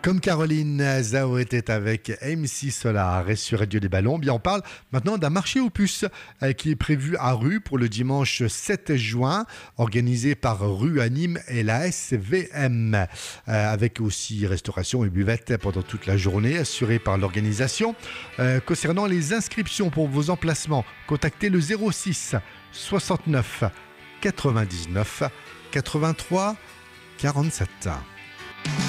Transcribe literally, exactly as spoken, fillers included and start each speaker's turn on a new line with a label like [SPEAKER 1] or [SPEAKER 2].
[SPEAKER 1] Comme Caroline Zao était avec M C Solar et sur Radio des Ballons, bien on parle maintenant d'un marché aux puces euh, qui est prévu à Rue pour le dimanche sept juin, organisé par Rue à Nîmes et la S V M, euh, avec aussi restauration et buvette pendant toute la journée, assurée par l'organisation. Euh, concernant les inscriptions pour vos emplacements, contactez le zéro six soixante-neuf quatre-vingt-dix-neuf quatre-vingt-trois quarante-sept.